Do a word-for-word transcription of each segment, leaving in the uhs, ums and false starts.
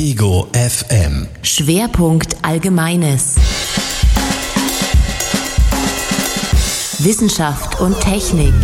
Ego F M. Schwerpunkt Allgemeines. Wissenschaft und Technik.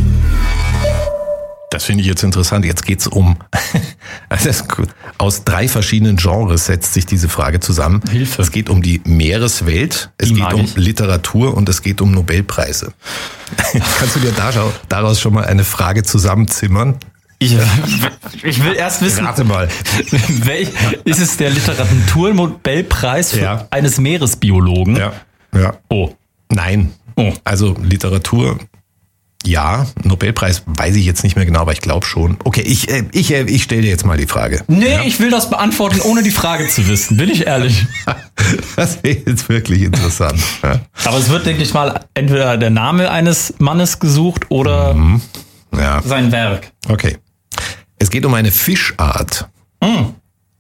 Das finde ich jetzt interessant. Jetzt geht's um, also aus drei verschiedenen Genres setzt sich diese Frage zusammen. Hilfe. Es geht um die Meereswelt, es Die geht mag um ich. Literatur und es geht um Nobelpreise. Kannst du dir daraus schon mal eine Frage zusammenzimmern? Ich, ich will erst wissen, Rate mal. welch, ist es der Literaturnobelpreis für Ja. eines Meeresbiologen? Ja, ja. Oh, Nein. Oh. Also Literatur, ja. Nobelpreis weiß ich jetzt nicht mehr genau, aber ich glaube schon. Okay, ich, äh, ich, äh, ich stelle dir jetzt mal die Frage. nee, Ja? ich will das beantworten, ohne die Frage zu wissen, bin ich ehrlich. Das wäre jetzt wirklich interessant. Ja. Aber es wird, denke ich mal, entweder der Name eines Mannes gesucht oder Ja. sein Werk. Okay. Es geht um eine Fischart. Mm.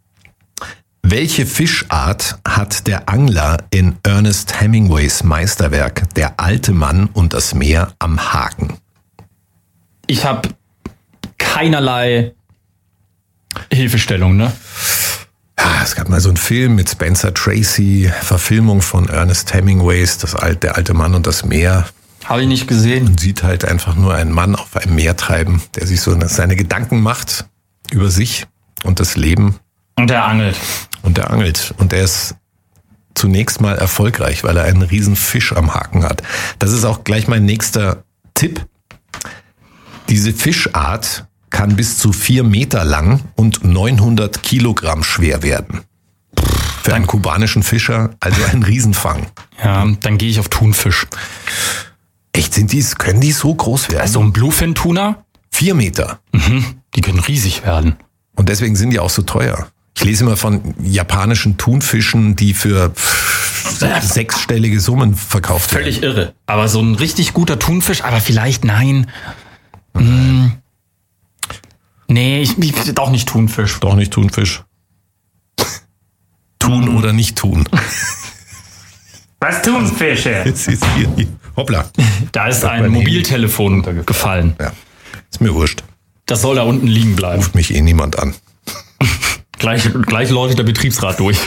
Welche Fischart hat der Angler in Ernest Hemingways Meisterwerk Der alte Mann und das Meer am Haken? Ich habe keinerlei Hilfestellung, ne? Ja, es gab mal so einen Film mit Spencer Tracy, Verfilmung von Ernest Hemingways, das alte, Der alte Mann und das Meer. Habe ich nicht gesehen. Man sieht halt einfach nur einen Mann auf einem Meer treiben, der sich so seine Gedanken macht über sich und das Leben. Und er angelt. Und der angelt. Und der ist zunächst mal erfolgreich, weil er einen riesen Fisch am Haken hat. Das ist auch gleich mein nächster Tipp. Diese Fischart kann bis zu vier Meter lang und neunhundert Kilogramm schwer werden. Für einen kubanischen Fischer also ein Riesenfang. Ja, dann gehe ich auf Thunfisch. Echt, sind die, können die so groß werden? Also ein Bluefin-Tuna, Vier Meter. die können riesig werden. Und deswegen sind die auch so teuer. Ich lese immer von japanischen Thunfischen, die für sechsstellige Summen verkauft werden. Völlig irre. Aber so ein richtig guter Thunfisch, aber vielleicht nein. Hm. Nee, ich, ich doch nicht Thunfisch. Doch nicht Thunfisch. Tun oder nicht tun. Was tun Fische? Jetzt ist hier, hoppla. Da ist Hat ein mein Mobiltelefon Handy gefallen. Ja, ist mir wurscht. Das soll da unten liegen bleiben. Ruft mich eh niemand an. Gleich, gleich läutet der Betriebsrat durch.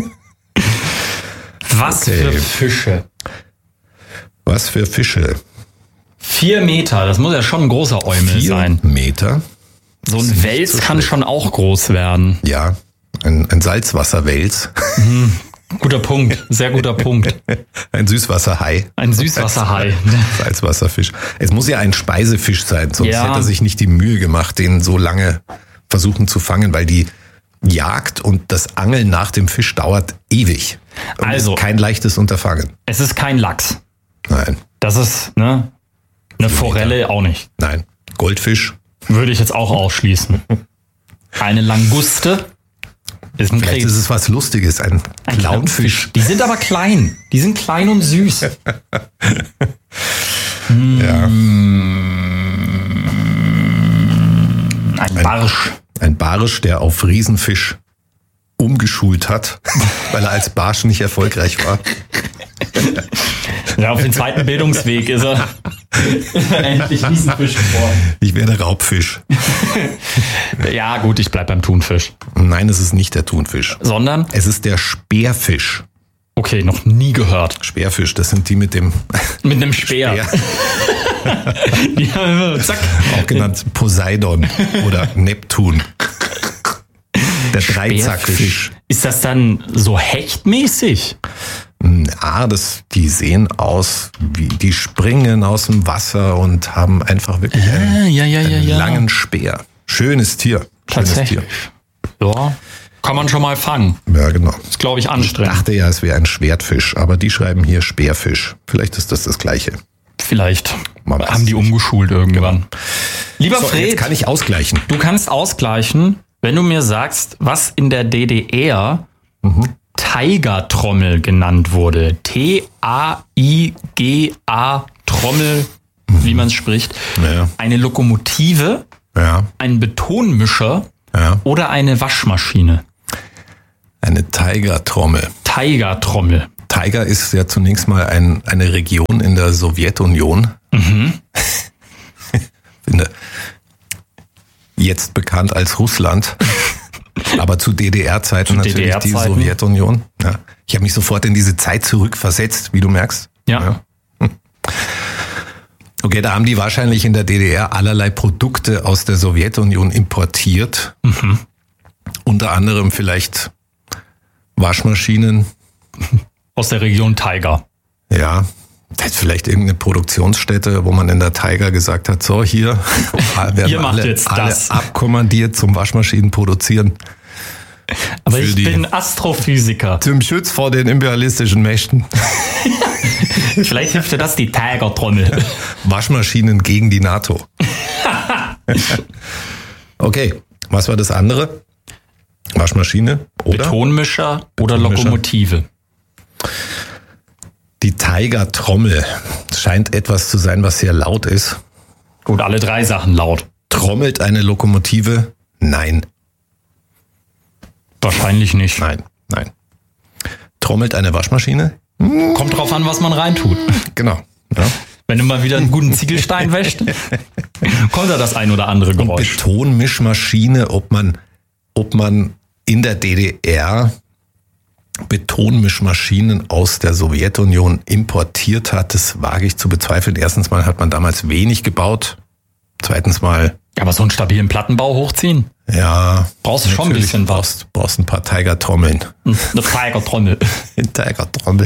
Was Okay. für Fische? Was für Fische? Vier Meter, das muss ja schon ein großer Eumel Vier sein. Meter? So ist ein nicht Wels so kann schlecht. schon auch groß werden. Ja, ein, ein Salzwasserwels. Guter Punkt, sehr guter Punkt. Ein Süßwasserhai. Ein Süßwasserhai. Salzwasserfisch. Es muss ja ein Speisefisch sein, sonst Ja. hätte er sich nicht die Mühe gemacht, den so lange versuchen zu fangen, weil die Jagd und das Angeln nach dem Fisch dauert ewig. Und Also- ist kein leichtes Unterfangen. Es ist kein Lachs. Nein, Das ist, ne? Eine Forelle auch nicht. nein. Goldfisch. Würde ich jetzt auch ausschließen. Eine Languste ist ein Vielleicht Krebs. ist es was Lustiges, ein, Ein Clownfisch. Die sind aber klein. Die sind klein und süß. Ja. Ein Barsch. Ein Barsch, der auf Riesenfisch umgeschult hat, weil er als Barsch nicht erfolgreich war. Ja, auf den zweiten Bildungsweg ist er endlich Riesenfisch geworden. Ich wäre der Raubfisch. Ja, gut, ich bleib beim Thunfisch. Nein, es ist nicht der Thunfisch. Sondern, Es ist der Speerfisch. okay, noch nie gehört. Speerfisch, das sind die mit dem Mit einem Speer. Speer, Ja, zack. auch genannt Poseidon oder Neptun. Der Dreizackfisch. Ist das dann so hechtmäßig? Ah, das, die sehen aus, wie die springen aus dem Wasser und haben einfach wirklich einen, Ah, ja, ja, ja, einen ja. langen Speer. Schönes Tier. Schönes Tatsächlich. Tier. Ja, kann man schon mal fangen. Ja, genau. Ist, glaube ich, Ich anstrengend. dachte ja, es wäre ein Schwertfisch, aber die schreiben hier Speerfisch. Vielleicht ist das das Gleiche. Vielleicht Man weiß haben die es nicht. umgeschult irgendwann. Lieber So, Fred, jetzt kann ich ausgleichen. du kannst ausgleichen, wenn du mir sagst, was in der D D R Tiger-Trommel genannt wurde. T A I G A Trommel, wie man es spricht. Ja. Eine Lokomotive, Ja, ein Betonmischer ja. oder eine Waschmaschine. Eine Tiger-Trommel. Tiger-Trommel. Tiger ist ja zunächst mal ein, eine Region in der Sowjetunion. Mhm. Finde, jetzt bekannt als Russland. Aber zu D D R-Zeiten Zu natürlich D D R-Zeiten. die Sowjetunion. Ja. Ich habe mich sofort in diese Zeit zurückversetzt, wie du merkst. Ja. Ja. Okay, da haben die wahrscheinlich in der D D R allerlei Produkte aus der Sowjetunion importiert. Mhm. Unter anderem vielleicht Waschmaschinen. Aus der Region Taiga. Ja, vielleicht irgendeine Produktionsstätte, wo man in der Taiga gesagt hat, so hier werden Ihr macht alle, jetzt alle das. abkommandiert zum Waschmaschinen produzieren. Aber Für ich die- bin Astrophysiker. Zum Schutz vor den imperialistischen Mächten. Vielleicht hilft dir das die Tiger-Trommel. Waschmaschinen gegen die NATO. Okay, was war das andere? Waschmaschine oder? Betonmischer oder Betonmischer. Lokomotive. Die Tiger-Trommel scheint etwas zu sein, was sehr laut ist. Gut, alle drei Sachen laut. Trommelt eine Lokomotive? Nein, Wahrscheinlich nicht. nein, nein. Trommelt eine Waschmaschine? Kommt drauf an, was man reintut. Genau. Ja. Wenn du mal wieder einen guten Ziegelstein wäscht, kommt da das ein oder andere Geräusch. Betonmischmaschine, ob man, ob man in der D D R Betonmischmaschinen aus der Sowjetunion importiert hat, das wage ich zu bezweifeln. Erstens mal hat man damals wenig gebaut. Zweitens mal, Ja, aber so einen stabilen Plattenbau hochziehen? ja. Brauchst du schon ein natürlich bisschen was. brauchst, brauchst ein paar Tiger-Trommeln. Eine Tiger-Trommel. Tiger-Trommel.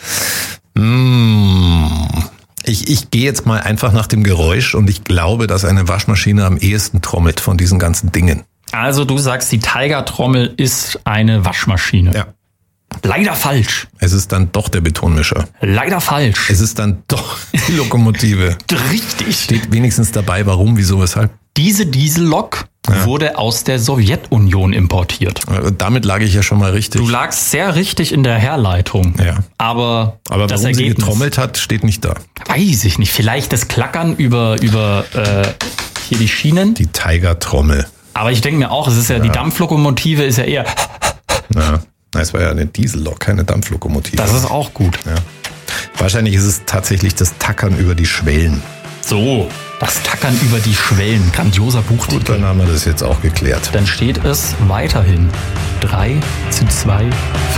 Mm. Ich, ich gehe jetzt mal einfach nach dem Geräusch und ich glaube, dass eine Waschmaschine am ehesten trommelt von diesen ganzen Dingen. Also du sagst, die Tiger-Trommel ist eine Waschmaschine. Ja. Leider falsch. Es ist dann doch der Betonmischer. Leider falsch. Es ist dann doch die Lokomotive. Richtig. Steht wenigstens dabei, warum, wieso, weshalb. Diese Diesellok Ja. wurde aus der Sowjetunion importiert. Äh, Damit lag ich ja schon mal richtig. Du lagst sehr richtig in der Herleitung. Ja. Aber, Aber das warum sie Ergebnis, getrommelt hat, steht nicht da. weiß ich nicht. Vielleicht das Klackern über, über äh, hier die Schienen. Die Tiger-Trommel. Aber ich denke mir auch, es ist ja, die Dampflokomotive ist ja eher, Ja. Na, es war ja eine Diesellok, keine Dampflokomotive. das ist auch gut. ja. Wahrscheinlich ist es tatsächlich das Tackern über die Schwellen. So, das Tackern über die Schwellen. Grandioser Buchtitel. Dann haben wir das jetzt auch geklärt. Dann steht es weiterhin drei zu zwei